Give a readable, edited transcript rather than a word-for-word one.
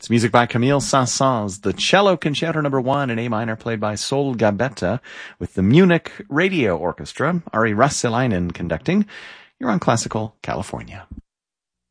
It's music by Camille Saint-Saëns, the Cello Concerto No. 1 in A minor, played by Sol Gabetta, with the Munich Radio Orchestra, Ari Rasselainen conducting. You're on Classical California.